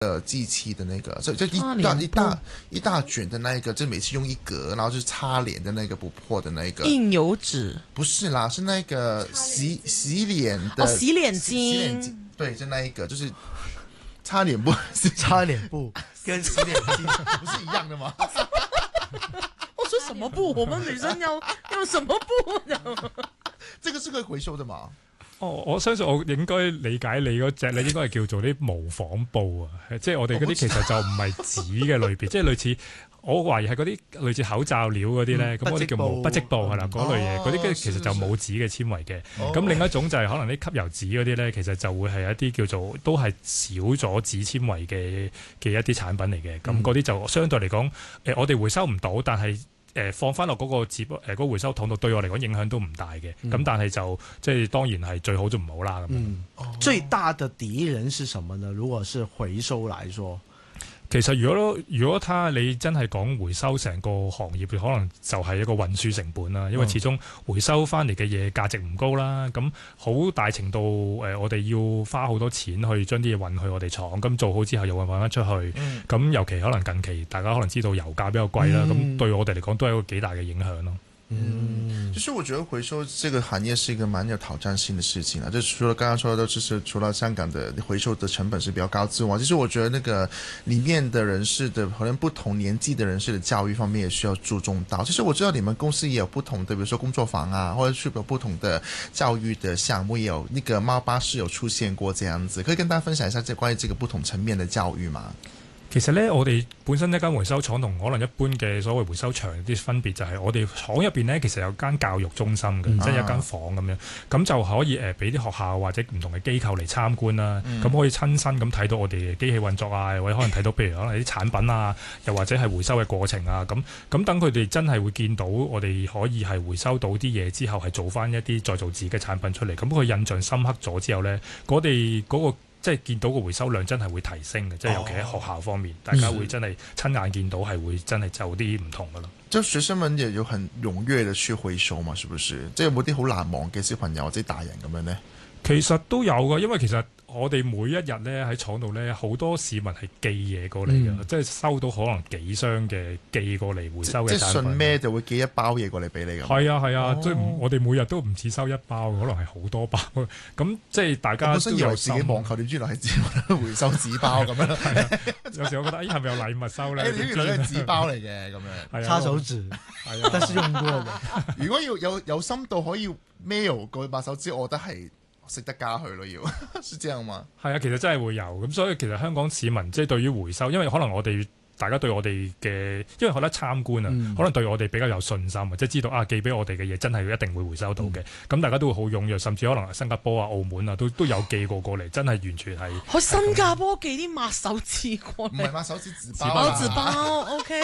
机器的那个，就一大卷的那个，就每次用一格，然后就是擦脸的那个不破的那个印油纸， 不是啦，是那个洗脸的洗脸巾， 洗脸巾，对，就那一个，就是擦脸布， 擦脸布跟洗脸巾不是一样的吗？ 我说什么布？我们女生要用什麼布？ 這個是可以回收的嘛？ 我相信我應該理解你嗰隻咧，應該係叫做啲模仿布啊，即係我哋嗰啲其實就唔係紙嘅類別，即係類似我懷疑係嗰啲類似口罩料嗰啲咧，咁我哋叫不織布係啦，嗰類嘢，嗰啲其實就冇紙嘅纖維嘅。咁另一種就係可能啲吸油紙嗰啲咧，其實就會係一啲叫做都係少咗紙纖維嘅一啲產品嚟嘅。咁嗰啲就相對嚟講，我哋回收唔到，但係放翻落嗰個嗰個回收桶度，對我嚟講影響都唔大嘅。咁但係就即係當然係最好就唔好啦。 最大的敵人是什麼呢？如果是回收來說， 其實如果你真係講回收成個行業，可能就係一個運輸成本啦，因為始終回收翻嚟嘅嘢價值唔高啦，咁好大程度我哋要花好多錢去將啲嘢運去我哋廠，咁做好之後又運翻出去，咁尤其可能近期大家可能知道油價比較貴啦，咁對我哋嚟講都係一個幾大嘅影響咯。 就是我覺得回收這個行業是一個蠻有挑戰性的事情啊。就除了剛剛說的，就是除了香港的回收的成本是比較高之外，其實我覺得那個裏面的人士的可能不同年紀的人士的教育方面也需要注重到。其實我知道你們公司也有不同的，比如說工作坊啊，或者是有不同的教育的項目，也有那個貓巴士有出現過這樣子，可以跟大家分享一下這關於這個不同層面的教育嗎？ 其實咧，我哋本身一間回收廠同可能一般嘅所謂回收場啲分別就係，我哋廠入邊咧其實有間教育中心嘅，即係有間房咁樣，咁就可以俾啲學校或者唔同嘅機構嚟參觀啦，咁可以親身咁睇到我哋嘅機器運作啊，或者可能睇到譬如可能啲產品啊，又或者係回收嘅過程啊，咁等佢哋真係會見到我哋可以係回收到啲嘢之後係做翻一啲再造紙嘅產品出嚟，咁佢印象深刻咗之後咧，我哋嗰個即係見到個回收量真係會提升嘅，即係尤其喺學校方面，大家會真係親眼見到係會真係就啲唔同噶啦。 就學生們也有很踴躍的去回收嘛，是不是？即係有冇啲好難忘嘅小朋友或者大人咁樣呢？ 其實都有㗎，因為其實我哋每一日咧喺廠度咧，好多市民係寄嘢過嚟嘅，即係收到可能幾箱嘅寄過嚟回收嘅產品。即係信咩就會寄一包嘢過嚟俾你咁。係啊，即係我哋每日都唔止收一包，可能係好多包。咁即係大家都有自己網購，點知原來係回收紙包咁樣。 有時我覺得係咪有禮物收咧？ 原來係紙包嚟嘅咁樣。 擦手紙，係啊，但是用過嘅。 如果有深度可以 mail 過去8手指，我覺得係食得加去咯，要是這樣嘛？ 係啊，其實真係會有咁，所以其實香港市民即係對於回收，因為可能大家對我哋嘅，因為覺得參觀啊，可能對我哋比較有信心啊，即係知道啊寄俾我哋嘅嘢真係一定會回收到嘅，咁大家都會好踴躍，甚至可能新加坡啊、澳門啊都有寄過嚟，真係完全係。 去新加坡寄啲抹手紙過嚟， 唔係抹手紙紙包， 紙包 OK，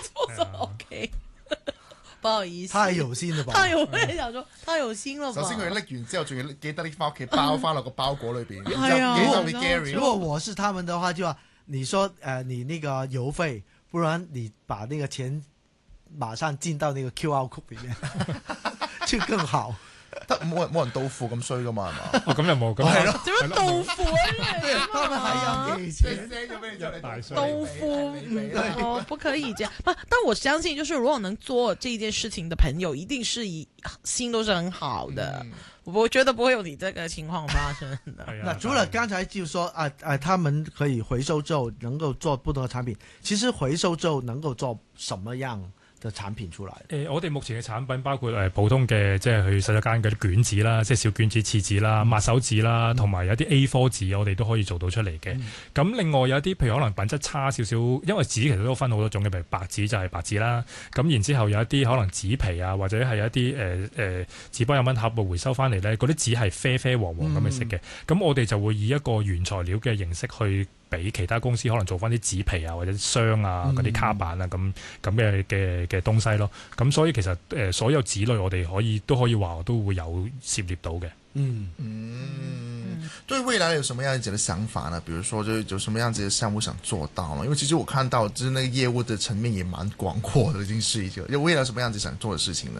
OK。不好意思， 太有心了吧？ 太有心了吧？ 首先佢拎完之後，仲要記得拎翻屋企包翻落個包裹裏邊。 係啊， 如果我是他們的話，就話你說你那個郵費，不然你把那個錢馬上進到那個 QR code 裡面，就更好。 得冇人到付咁衰噶嘛，係嘛？ 咁又冇，咁係咯。 點樣到付啊？ 他們還要給錢， 到付不可以這樣。但我相信，就是如果能做這件事情的朋友，一定是心都是很好的。我覺得不會有你這個情況發生的。 那除了剛才就說他們可以回收之後能夠做不同的產品，其實回收之後能夠做什麼樣嘅產品出嚟？ 我哋目前嘅產品包括普通嘅，即係去洗手間嗰啲卷紙啦，即係小卷紙、廁紙啦、抹手紙啦，同埋有啲 A4 紙，我哋都可以做到出嚟嘅。咁另外有啲譬如可能品質差少少，因為紙其實都分好多種嘅，譬如白紙就係白紙啦。咁然之後有一啲可能紙皮啊，或者係一啲紙包飲品盒回收翻嚟咧，嗰啲紙係啡啡黃黃咁嘅色嘅。咁我哋就會以一個原材料嘅形式去俾其他公司可能做翻啲紙皮啊，或者箱啊嗰啲卡板啊咁嘅東西咯。咁所以其實所有紙類我哋都可以話都會有涉獵到嘅。 對未來有什麼樣子的想法呢？比如說，就有什麼樣子的項目想做到呢？因為其實我看到，就是那個業務的層面也蠻廣闊的，已經是一個。有未來什麼樣子想做的事情呢？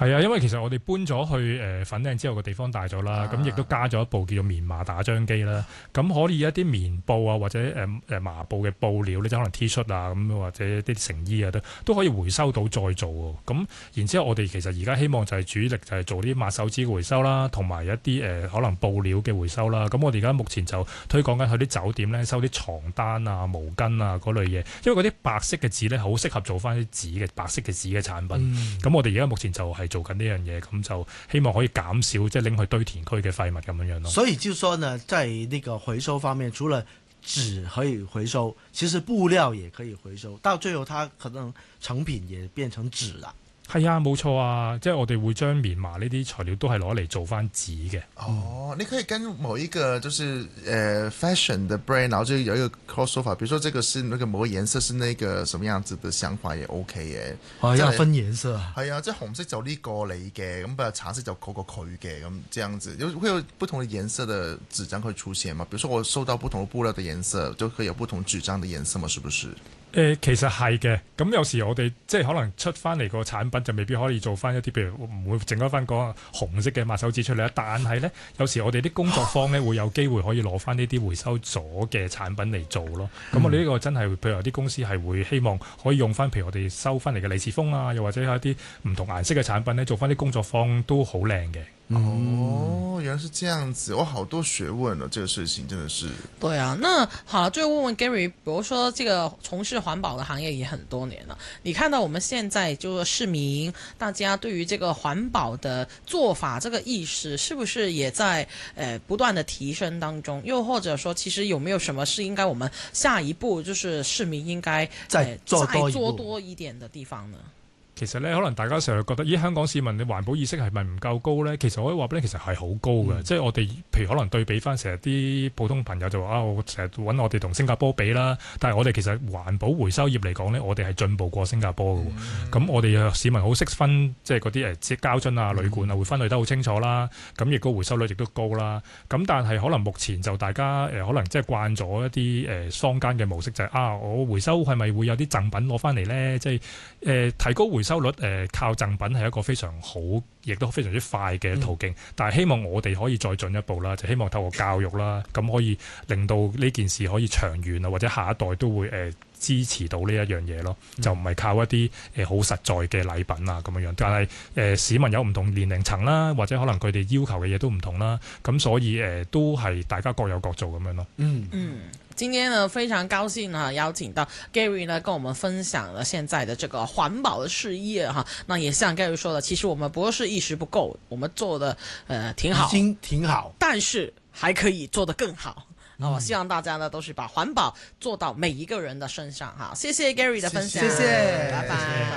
係啊，因為其實我哋搬咗去粉嶺之後，個地方大咗啦，咁亦都加咗一部叫做棉麻打漿機啦。咁可以一啲棉布啊，或者麻布嘅布料咧，即可能 T 恤啊咁，或者啲成衣啊都可以回收到再做喎。咁然之後，我哋其實而家希望就係主力就係做啲抹手紙嘅回收啦，同埋一啲可能布料嘅回收啦。咁我哋而家目前就推廣緊去啲酒店咧收啲床單啊、毛巾啊嗰類嘢，因為嗰啲白色嘅紙咧好適合做翻啲紙嘅白色嘅紙嘅產品。咁我哋而家目前就係做緊呢樣嘢，咁就希望可以減少即係拎去堆填區嘅廢物咁樣咯。 所以就說呢，在那個回收方面，除了紙可以回收，其實布料也可以回收，到最後它可能成品也變成紙啦。 係啊，冇錯啊，即係我哋會將棉麻呢啲材料都係攞嚟做翻紙嘅。 哦，你可以跟某一個就是fashion 的 brand，然後就有一個 crossover，比如說這個是那個某個顏色是那個什麼樣子的想法也 OK 嘅。 要分顏色啊？ 係啊，即係紅色就呢個你嘅，咁橙色就嗰個佢嘅，咁這樣子會有不同的顏色的紙張可以出現嘛？比如說我收到不同的布料的顏色，就可以有不同紙張的顏色嘛？是不是？ 其實係嘅，咁有時我哋即係可能出翻嚟個產品就未必可以做翻一啲，譬如唔會整翻個紅色嘅抹手紙出嚟，但係呢，有時我哋啲工作坊呢會有機會可以攞翻呢啲回收咗嘅產品嚟做咯。咁我哋呢個真係，譬如有啲公司係會希望可以用翻，譬如我哋收翻嚟嘅利是封啊，又或者係一啲唔同顏色嘅產品呢，做翻啲工作坊都好靚嘅。 哦，原來是這樣子，我好多學問了，這個事情真的是。 對啊，那好，最後問問 Gary，比如說這個從事環保的行業也很多年了，你看到我們現在就是市民，大家對於這個環保的做法，這個意識是不是也在不斷的提升當中？又或者說，其實有沒有什麼是應該我們下一步就是市民應該再做多一點的地方呢？ 其實咧，可能大家成日覺得，咦，香港市民嘅環保意識係咪唔夠高咧？其實我可以話俾你，其實係好高嘅。即係我哋，譬如可能對比翻成日啲普通朋友就話我成日揾我哋同新加坡比啦。但係我哋其實環保回收業嚟講咧，我哋係進步過新加坡嘅。咁我哋市民好識分，即係嗰啲膠樽啊、鋁罐啊，會分類得好清楚啦。咁亦個回收率亦都高啦。咁但係可能目前就大家可能即係慣咗一啲坊間嘅模式，就係我回收係咪會有啲贈品攞翻嚟咧？即係提高回收率靠贈品係一個非常好，亦都非常之快嘅途徑。但係希望我哋可以再進一步啦，就希望透過教育啦，咁可以令到呢件事可以長遠啊，或者下一代都會支持到呢一樣嘢咯。就唔係靠一啲好實在嘅禮品啊咁樣。但係市民有唔同年齡層啦，或者可能佢哋要求嘅嘢都唔同啦，咁所以都係大家各有各做咁樣咯。 今天呢非常高興啊，邀請到 Gary 呢跟我們分享了現在的這個環保的事業哈。那也像 Gary 說的，其實我們不過是一時不夠，我們做的挺好， 已經挺好， 但是還可以做得更好。我希望大家呢都是把環保做到每一個人的身上哈。謝謝 Gary 的分享， 謝謝， 拜拜。